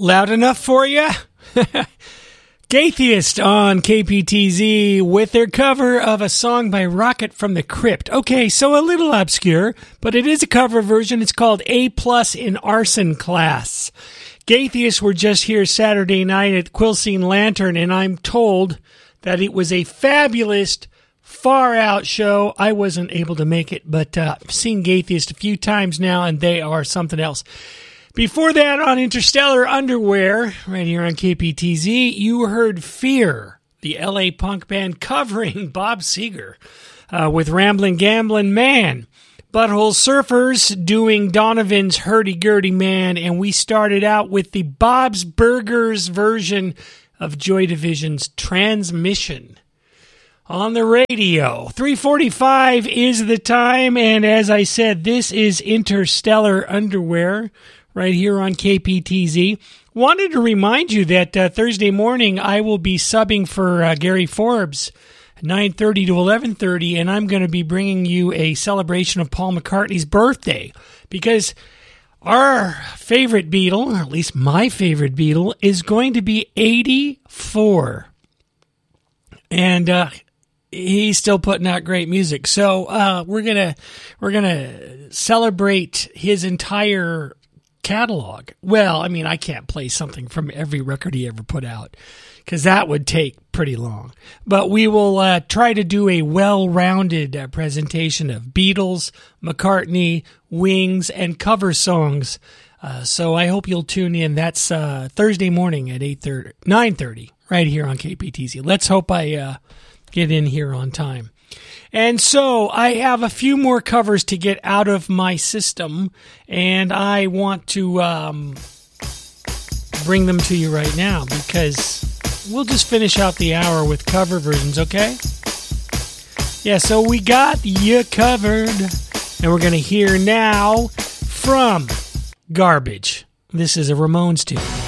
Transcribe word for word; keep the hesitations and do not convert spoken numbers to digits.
Loud enough for you? Gaytheist on K P T Z with their cover of a song by Rocket from the Crypt. Okay, so a little obscure, but it is a cover version. It's called A Plus in Arson Class. Gaytheist were just here Saturday night at Quilcene Lantern, and I'm told that it was a fabulous, far-out show. I wasn't able to make it, but uh, I've seen Gaytheist a few times now, and they are something else. Before that, on Interstellar Underwear, right here on K P T Z, you heard Fear, the L A punk band covering Bob Seger uh, with Ramblin' Gamblin' Man. Butthole Surfers doing Donovan's Hurdy-Gurdy Man, and we started out with the Bob's Burgers version of Joy Division's Transmission. On the radio, three forty-five is the time, and as I said, this is Interstellar Underwear, right here on K P T Z. Wanted to remind you that uh, Thursday morning I will be subbing for uh, Gary Forbes, nine thirty to eleven thirty, and I'm going to be bringing you a celebration of Paul McCartney's birthday, because our favorite Beatle, or at least my favorite Beatle, is going to be eighty-four. And uh, he's still putting out great music. So uh, we're gonna we're gonna celebrate his entire catalog. Well, I mean, I can't play something from every record he ever put out, because that would take pretty long. But we will uh, try to do a well-rounded uh, presentation of Beatles, McCartney, Wings, and cover songs. Uh, so I hope you'll tune in. That's uh, Thursday morning at eight thirty, nine thirty, right here on K P T Z. Let's hope I uh, get in here on time. And so I have a few more covers to get out of my system, and I want to um, bring them to you right now, because we'll just finish out the hour with cover versions, okay? Yeah, so we got you covered, and we're going to hear now from Garbage. This is a Ramones tune.